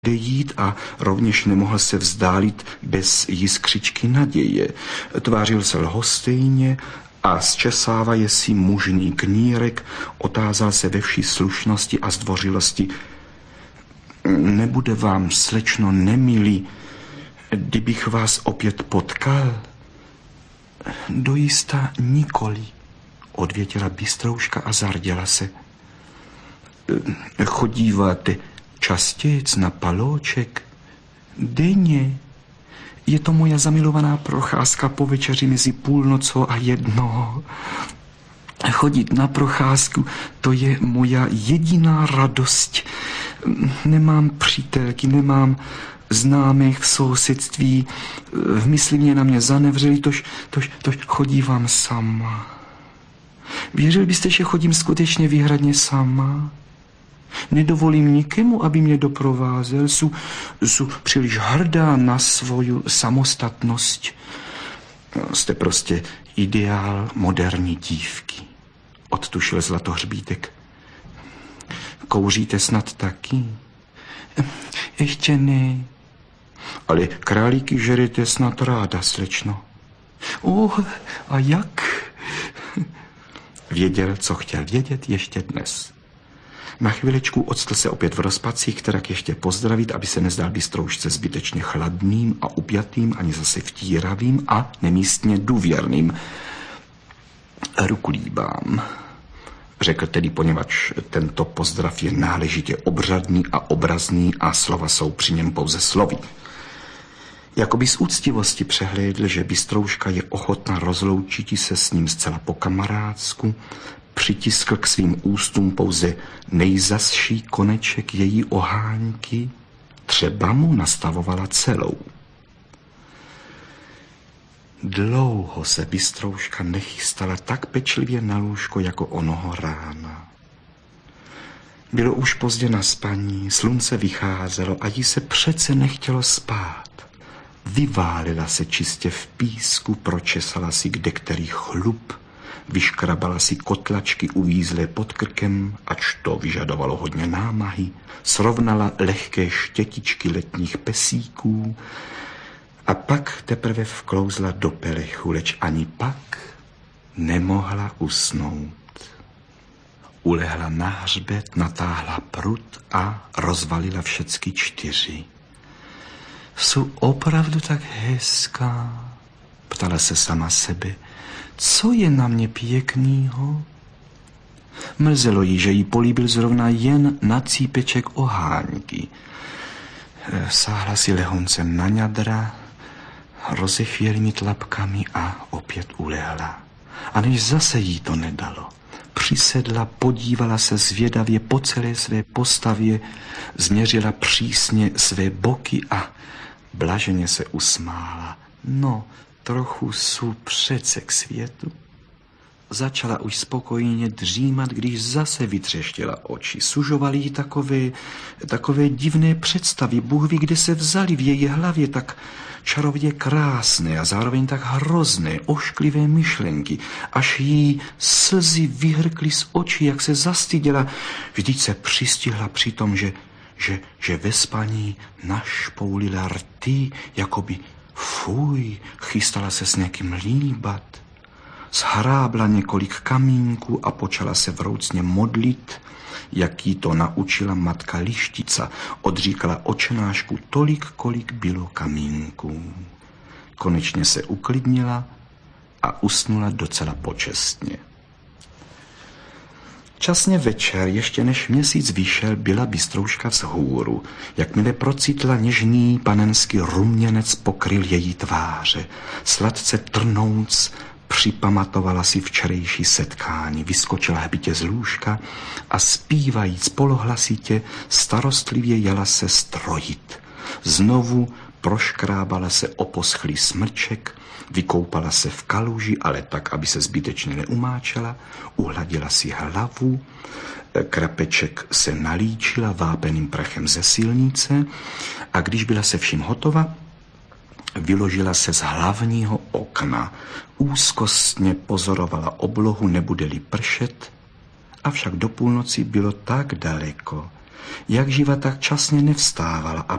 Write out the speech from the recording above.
jít a rovněž nemohl se vzdálit bez jiskřičky naděje. Tvářil se lhostejně a zčesávaje si mužný knírek, otázal se ve vší slušnosti a zdvořilosti. Nebude vám, slečno, nemilý, kdybych vás opět potkal? Dojista nikoli, odvětila bystrouška a zarděla se. Chodíváte častějc na palóček? Denně. Je to moja zamilovaná procházka po večeři mezi půlnocou a 1. Chodit na procházku, to je moja jediná radost. Nemám přítelky, nemám známých v sousedství. V mysli mě na mě zanevřeli, tož chodívám sama. Věřil byste, že chodím skutečně výhradně sama? Nedovolím nikomu, aby mě doprovázel. Jsou příliš hrdá na svoju samostatnost. Jste prostě ideál moderní dívky, odtušil Zlatohřbítek. Kouříte snad taky? Ještě ne. Ale králíky žerete snad ráda, slečno. A jak? Věděl, co chtěl vědět ještě dnes. Na chvilečku octl se opět v rozpacích, kterak ještě pozdravit, aby se nezdál bystroušce zbytečně chladným a upjatým, ani zase vtíravým a nemístně důvěrným. Ruku líbám, řekl tedy, poněvadž tento pozdrav je náležitě obřadný a obrazný a slova jsou při něm pouze slovy. Jakoby z úctivosti přehlédl, že bystrouška je ochotná rozloučit se s ním zcela po kamarádsku, přitiskl k svým ústům pouze nejzazší koneček její ohánky, třeba mu nastavovala celou. Dlouho se bystrouška nechystala tak pečlivě na lůžko jako onoho rána. Bylo už pozdě na spaní, slunce vycházelo a jí se přece nechtělo spát. Vyválila se čistě v písku, pročesala si kdekterý chlup, vyškrabala si kotlačky uvízlé pod krkem, ač to vyžadovalo hodně námahy, srovnala lehké štětičky letních pesíků a pak teprve vklouzla do pelechu, leč ani pak nemohla usnout. Ulehla na hřbet, natáhla prut a rozvalila všecky 4. Jsou opravdu tak hezká, ptala se sama sebe. Co je na mě pěknýho? Mrzelo jí, že jí políbil zrovna jen na cípeček ohánky. Sáhla si lehoncem na ňadra, rozechvělými tlapkami a opět ulehla. A než zase jí to nedalo, přisedla, podívala se zvědavě po celé své postavě, změřila přísně své boky a blaženě se usmála. No, trochu jsou přece k světu. Začala už spokojně dřímat, když zase vytřeštila oči. Sužovaly jí takové divné představy. Bůh ví, kde se vzaly v její hlavě tak čarovně krásné a zároveň tak hrozné, ošklivé myšlenky, až jí slzy vyhrkly z očí, jak se zastyděla. Vždyť se přistihla při tom, že ve spaní našpoulila rty, jakoby fuj, chystala se s někým líbat. Zhrábla několik kamínků a počala se vroucně modlit, jak jí to naučila matka Lištica. Odříkala očenášku tolik, kolik bylo kamínků. Konečně se uklidnila a usnula docela počestně. Časně večer, ještě než měsíc vyšel, byla bystrouška vzhůru. Jakmile procítla něžný panenský ruměnec pokryl její tváře. Sladce trnouc připamatovala si včerejší setkání, vyskočila hbitě z lůžka a zpívajíc polohlasitě starostlivě jela se strojit. Znovu proškrábala se o poschlý smrček, vykoupala se v kaluži, ale tak, aby se zbytečně neumáčela, uhladila si hlavu, krapeček se nalíčila vápeným prachem ze silnice a když byla se vším hotova, vyložila se z hlavního okna, úzkostně pozorovala oblohu, nebude-li pršet, avšak do půlnoci bylo tak daleko, Jak živa, tak časně nevstávala a